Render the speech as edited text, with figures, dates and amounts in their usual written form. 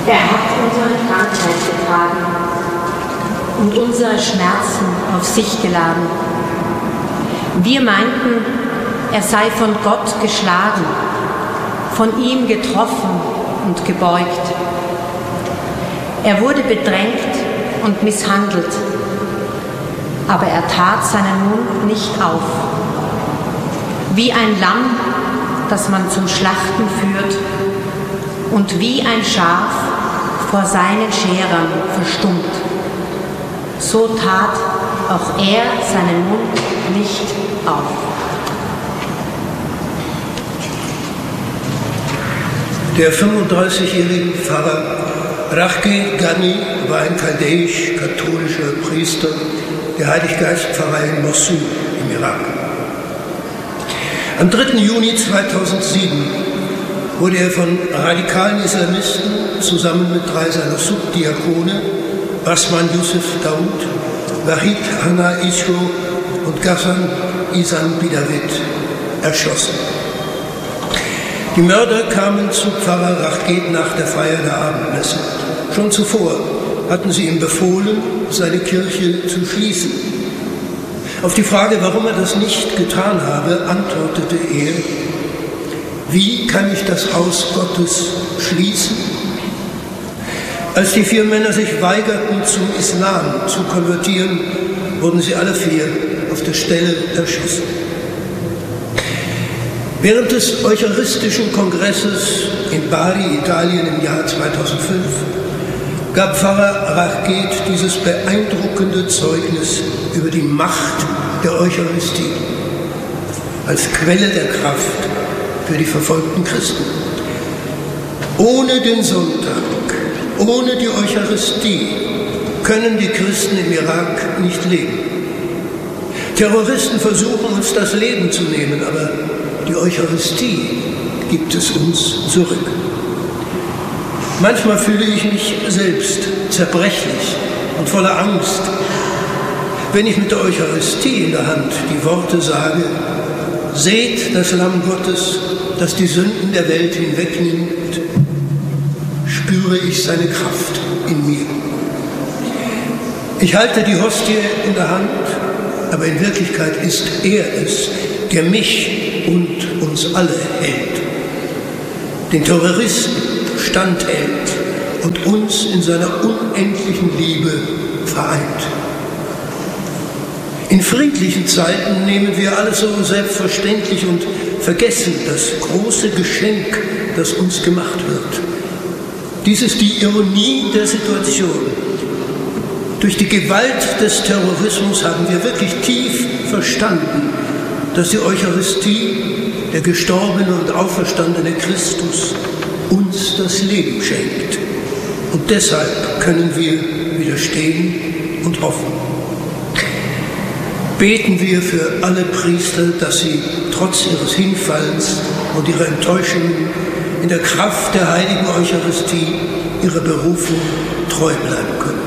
Er hat unsere Krankheit getragen und unsere Schmerzen auf sich geladen. Wir meinten, er sei von Gott geschlagen, von ihm getroffen und gebeugt. Er wurde bedrängt und misshandelt, aber er tat seinen Mund nicht auf. Wie ein Lamm, das man zum Schlachten führt, und wie ein Schaf vor seinen Scherern verstummt, so tat auch er seinen Mund nicht auf. Der 35-jährige Pfarrer Rachge Ghani war ein chaldäisch-katholischer Priester der Heiliggeistpfarrei in Mosul im Irak. Am 3. Juni 2007 wurde er von radikalen Islamisten zusammen mit 3 seiner Subdiakone, Basman Yusuf Daoud, Wahid Hanna Isho und Ghassan Isan Bidawit, erschossen. Die Mörder kamen zu Pfarrer Rachge nach der Feier der Abendmesse. Schon zuvor hatten sie ihm befohlen, seine Kirche zu schließen. Auf die Frage, warum er das nicht getan habe, antwortete er: Wie kann ich das Haus Gottes schließen? Als die 4 Männer sich weigerten, zum Islam zu konvertieren, wurden sie alle 4 auf der Stelle erschossen. Während des Eucharistischen Kongresses in Bari, Italien im Jahr 2005, gab Pfarrer Rachge dieses beeindruckende Zeugnis über die Macht der Eucharistie als Quelle der Kraft für die verfolgten Christen. Ohne den Sonntag, ohne die Eucharistie können die Christen im Irak nicht leben. Terroristen versuchen uns das Leben zu nehmen, aber die Eucharistie gibt es uns zurück. Manchmal fühle ich mich selbst zerbrechlich und voller Angst, wenn ich mit der Eucharistie in der Hand die Worte sage: Seht das Lamm Gottes, das die Sünden der Welt hinwegnimmt, spüre ich seine Kraft in mir. Ich halte die Hostie in der Hand, aber in Wirklichkeit ist er es, der mich und uns alle hält, den Terroristen standhält und uns in seiner unendlichen Liebe vereint. In friedlichen Zeiten nehmen wir alles so selbstverständlich und vergessen das große Geschenk, das uns gemacht wird. Dies ist die Ironie der Situation. Durch die Gewalt des Terrorismus haben wir wirklich tief verstanden, dass die Eucharistie, der gestorbene und auferstandene Christus, uns das Leben schenkt. Und deshalb können wir widerstehen und hoffen. Beten wir für alle Priester, dass sie trotz ihres Hinfallens und ihrer Enttäuschungen in der Kraft der heiligen Eucharistie ihrer Berufung treu bleiben können.